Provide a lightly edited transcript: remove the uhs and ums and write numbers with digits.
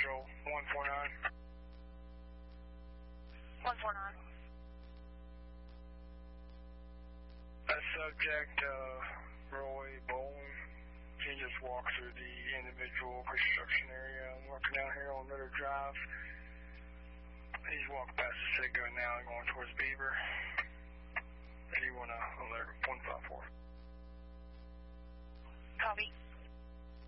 Control, 149. 149. That subject, Roy Bowling, he just walked through the individual construction area. I'm working down here on Ritter Drive. He's walking past the Citgo now and going towards Beaver. If you want to alert 154. Copy.